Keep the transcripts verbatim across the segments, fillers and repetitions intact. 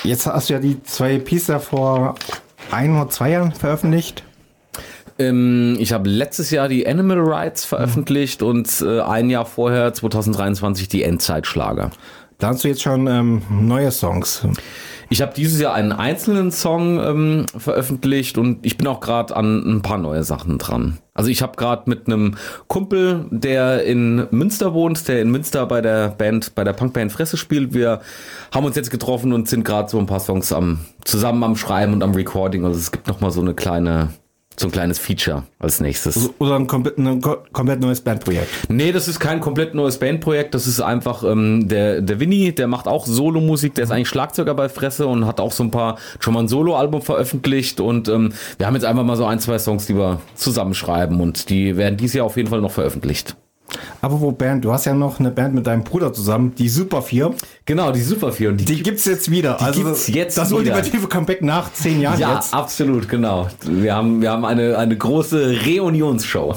Jetzt hast du ja die zwei E Ps da vor ein oder zwei Jahren veröffentlicht. Ähm, ich habe letztes Jahr die Animal Rights veröffentlicht mhm. und äh, ein Jahr vorher, zwanzig dreiundzwanzig, die Endzeitschlager. Da hast du jetzt schon ähm, neue Songs. Ich habe dieses Jahr einen einzelnen Song ähm, veröffentlicht und ich bin auch gerade an ein paar neue Sachen dran. Also ich habe gerade mit einem Kumpel, der in Münster wohnt, der in Münster bei der Band, bei der Punkband Fresse spielt. Wir haben uns jetzt getroffen und sind gerade so ein paar Songs am zusammen am Schreiben und am Recording. Also es gibt noch mal so eine kleine So ein kleines Feature als nächstes. Oder ein komplett, ein komplett neues Bandprojekt? Nee, das ist kein komplett neues Bandprojekt. Das ist einfach ähm, der, der Winnie, der macht auch Solomusik. Der ist eigentlich Schlagzeuger bei Fresse und hat auch so ein paar, schon mal ein Soloalbum veröffentlicht. Und ähm, wir haben jetzt einfach mal so ein, zwei Songs, die wir zusammenschreiben. Und die werden dieses Jahr auf jeden Fall noch veröffentlicht. Aber wo Band? Du hast ja noch eine Band mit deinem Bruder zusammen, die Super vier. Genau, die Super vier. Und die, die gibt's jetzt wieder. Die also gibt's jetzt das wieder. ultimative Comeback nach zehn Jahren ja, jetzt. Ja, absolut, genau. Wir haben, wir haben eine, eine große Reunionsshow.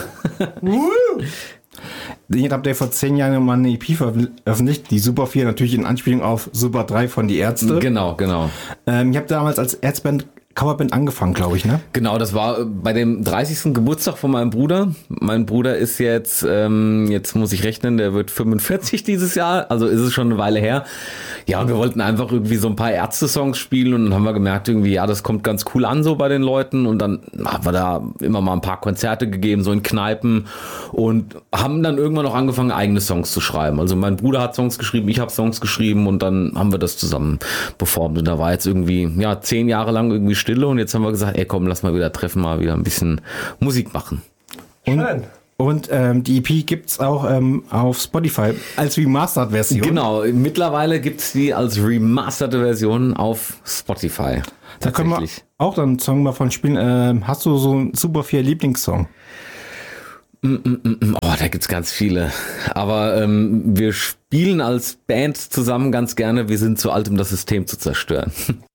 Jetzt habt ihr vor zehn Jahren mal eine E P veröffentlicht, die Super vier, natürlich in Anspielung auf Super drei von Die Ärzte. Genau, genau. Ähm, ihr habt damals als Ärzteband Coverband angefangen, glaube ich, ne? Genau, das war bei dem dreißigsten Geburtstag von meinem Bruder. Mein Bruder ist jetzt, ähm, jetzt muss ich rechnen, der wird fünfundvierzig dieses Jahr, also ist es schon eine Weile her. Ja, und wir wollten einfach irgendwie so ein paar Ärzte-Songs spielen und dann haben wir gemerkt irgendwie, ja, das kommt ganz cool an so bei den Leuten und dann haben wir da immer mal ein paar Konzerte gegeben, so in Kneipen und haben dann irgendwann noch angefangen, eigene Songs zu schreiben. Also mein Bruder hat Songs geschrieben, ich habe Songs geschrieben und dann haben wir das zusammen performt und da war jetzt irgendwie, ja, zehn Jahre lang irgendwie Stille und jetzt haben wir gesagt, ey komm, lass mal wieder treffen, mal wieder ein bisschen Musik machen. Und, und ähm, die E P gibt's auch ähm, auf Spotify als Remastered-Version. Genau, mittlerweile gibt's die als remasterte Version auf Spotify. Da können wir auch dann einen Song mal von spielen. Ähm, hast du so einen Super vier Lieblingssong? Mm, mm, mm. Oh, da gibt's ganz viele. Aber ähm, wir spielen als Band zusammen ganz gerne, wir sind zu alt, um das System zu zerstören.